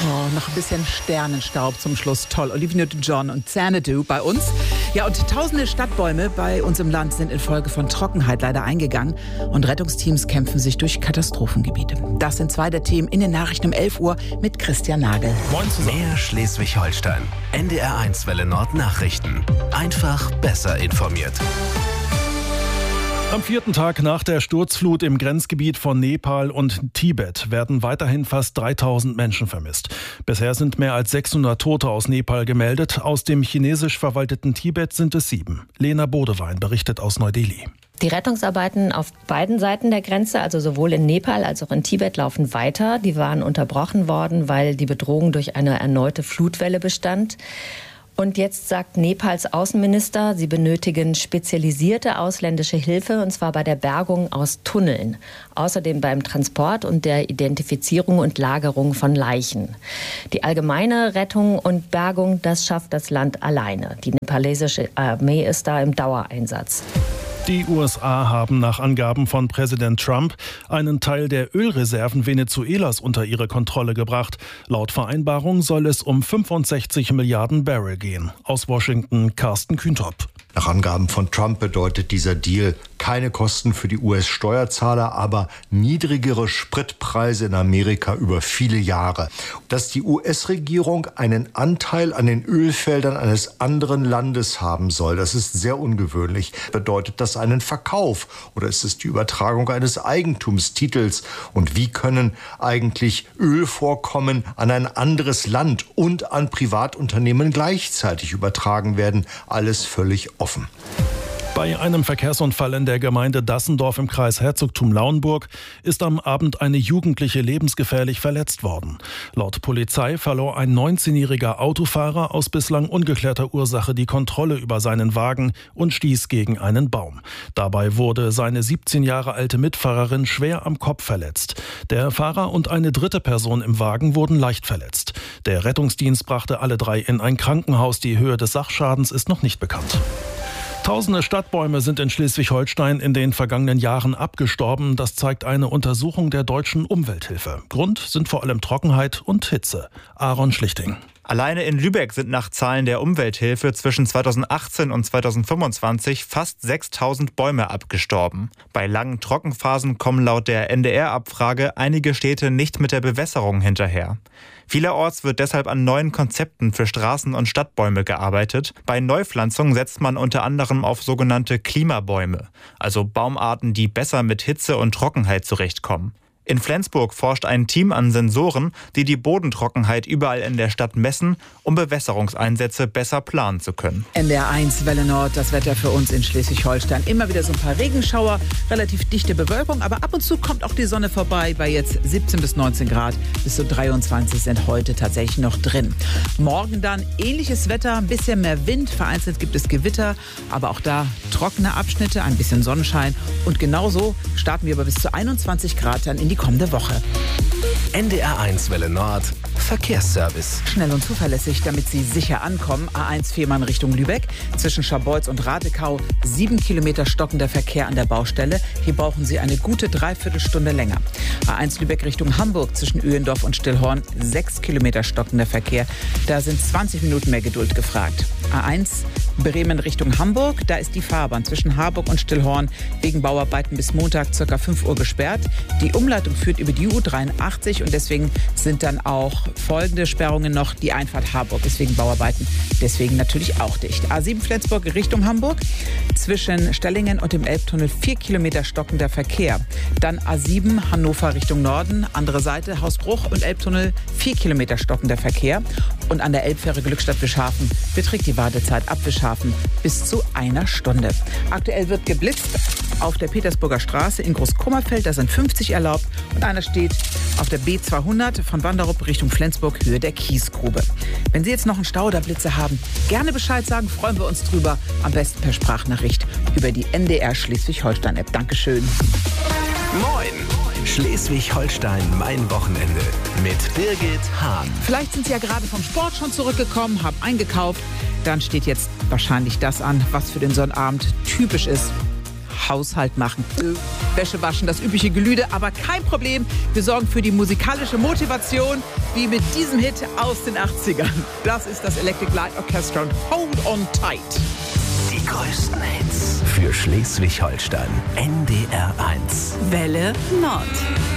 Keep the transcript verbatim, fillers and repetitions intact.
Oh, noch ein bisschen Sternenstaub zum Schluss. Toll. Olivia Newton-John und Xanadu bei uns. Ja, und tausende Stadtbäume bei uns im Land sind infolge von Trockenheit leider eingegangen. Und Rettungsteams kämpfen sich durch Katastrophengebiete. Das sind zwei der Themen in den Nachrichten um elf Uhr mit Christian Nagel. Moin zusammen. Mehr Schleswig-Holstein. N D R eins Welle Nord Nachrichten. Einfach besser informiert. Am vierten Tag nach der Sturzflut im Grenzgebiet von Nepal und Tibet werden weiterhin fast dreitausend Menschen vermisst. Bisher sind mehr als sechshundert Tote aus Nepal gemeldet. Aus dem chinesisch verwalteten Tibet sind es sieben. Lena Bodewein berichtet aus Neu-Delhi. Die Rettungsarbeiten auf beiden Seiten der Grenze, also sowohl in Nepal als auch in Tibet, laufen weiter. Die waren unterbrochen worden, weil die Bedrohung durch eine erneute Flutwelle bestand. Und jetzt sagt Nepals Außenminister, sie benötigen spezialisierte ausländische Hilfe, und zwar bei der Bergung aus Tunneln. Außerdem beim Transport und der Identifizierung und Lagerung von Leichen. Die allgemeine Rettung und Bergung, das schafft das Land alleine. Die nepalesische Armee ist da im Dauereinsatz. Die U S A haben nach Angaben von Präsident Trump einen Teil der Ölreserven Venezuelas unter ihre Kontrolle gebracht. Laut Vereinbarung soll es um fünfundsechzig Milliarden Barrel gehen. Aus Washington Carsten Kühntop. Nach Angaben von Trump bedeutet dieser Deal keine Kosten für die U S-Steuerzahler, aber niedrigere Spritpreise in Amerika über viele Jahre. Dass die U S-Regierung einen Anteil an den Ölfeldern eines anderen Landes haben soll, das ist sehr ungewöhnlich. Bedeutet das einen Verkauf oder ist es die Übertragung eines Eigentumstitels? Und wie können eigentlich Ölvorkommen an ein anderes Land und an Privatunternehmen gleichzeitig übertragen werden? Alles völlig offen. Bei einem Verkehrsunfall in der Gemeinde Dassendorf im Kreis Herzogtum Lauenburg ist am Abend eine Jugendliche lebensgefährlich verletzt worden. Laut Polizei verlor ein neunzehnjähriger Autofahrer aus bislang ungeklärter Ursache die Kontrolle über seinen Wagen und stieß gegen einen Baum. Dabei wurde seine siebzehn Jahre alte Mitfahrerin schwer am Kopf verletzt. Der Fahrer und eine dritte Person im Wagen wurden leicht verletzt. Der Rettungsdienst brachte alle drei in ein Krankenhaus. Die Höhe des Sachschadens ist noch nicht bekannt. Tausende Stadtbäume sind in Schleswig-Holstein in den vergangenen Jahren abgestorben. Das zeigt eine Untersuchung der Deutschen Umwelthilfe. Grund sind vor allem Trockenheit und Hitze. Aaron Schlichting. Alleine in Lübeck sind nach Zahlen der Umwelthilfe zwischen zweitausendachtzehn und zweitausendfünfundzwanzig fast sechstausend Bäume abgestorben. Bei langen Trockenphasen kommen laut der N D R-Abfrage einige Städte nicht mit der Bewässerung hinterher. Vielerorts wird deshalb an neuen Konzepten für Straßen- und Stadtbäume gearbeitet. Bei Neupflanzungen setzt man unter anderem auf sogenannte Klimabäume, also Baumarten, die besser mit Hitze und Trockenheit zurechtkommen. In Flensburg forscht ein Team an Sensoren, die die Bodentrockenheit überall in der Stadt messen, um Bewässerungseinsätze besser planen zu können. N D R eins Welle Nord, das Wetter für uns in Schleswig-Holstein. Immer wieder so ein paar Regenschauer, relativ dichte Bewölkung, aber ab und zu kommt auch die Sonne vorbei. Bei jetzt siebzehn bis neunzehn Grad, bis zu dreiundzwanzig sind heute tatsächlich noch drin. Morgen dann ähnliches Wetter, ein bisschen mehr Wind, vereinzelt gibt es Gewitter, aber auch da trockene Abschnitte, ein bisschen Sonnenschein. Und genauso starten wir aber bis zu einundzwanzig Grad dann in die kommende Woche. N D R eins Welle Nord Verkehrsservice. Schnell und zuverlässig, damit Sie sicher ankommen. A eins Fehmarn Richtung Lübeck. Zwischen Scharbeutz und Ratekau sieben Kilometer stockender Verkehr an der Baustelle. Hier brauchen Sie eine gute Dreiviertelstunde länger. A eins Lübeck Richtung Hamburg zwischen Öhendorf und Stillhorn sechs Kilometer stockender Verkehr. Da sind zwanzig Minuten mehr Geduld gefragt. A eins Bremen Richtung Hamburg. Da ist die Fahrbahn zwischen Harburg und Stillhorn wegen Bauarbeiten bis Montag ca. fünf Uhr gesperrt. Die Umleitung führt über die U dreiundachtzig und deswegen sind dann auch folgende Sperrungen noch. Die Einfahrt Harburg ist wegen Bauarbeiten deswegen natürlich auch dicht. A sieben Flensburg Richtung Hamburg. Zwischen Stellingen und dem Elbtunnel vier Kilometer stockender Verkehr. Dann A sieben Hannover Richtung Norden. Andere Seite Hausbruch und Elbtunnel vier Kilometer stockender Verkehr. Und an der Elbfähre Glückstadt Wischhafen beträgt die Wartezeit ab Wischhafen bis zu einer Stunde. Aktuell wird geblitzt auf der Petersburger Straße in Großkummerfeld. Da sind fünfzig erlaubt und einer steht auf der B zweihundert von Wanderup Richtung Flensburg, Höhe der Kiesgrube. Wenn Sie jetzt noch einen Stau oder Blitze haben, gerne Bescheid sagen, freuen wir uns drüber. Am besten per Sprachnachricht über die N D R Schleswig-Holstein-App. Dankeschön. Moin! Schleswig-Holstein, mein Wochenende mit Birgit Hahn. Vielleicht sind Sie ja gerade vom Sport schon zurückgekommen, haben eingekauft. Dann steht jetzt wahrscheinlich das an, was für den Sonnabend typisch ist. Haushalt machen. Äh, Wäsche waschen, das übliche Gelüde, aber kein Problem. Wir sorgen für die musikalische Motivation, wie mit diesem Hit aus den achtzigern. Das ist das Electric Light Orchestra und Hold on Tight. Die größten Hits für Schleswig-Holstein. N D R eins. Welle Nord.